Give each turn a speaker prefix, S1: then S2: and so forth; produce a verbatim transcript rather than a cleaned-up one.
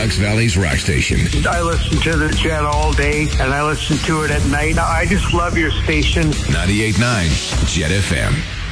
S1: Ducks Valley's rock station.
S2: I listen to the Jet all day, and I listen to it at night. I just love your station.
S1: ninety-eight point nine Jet F M.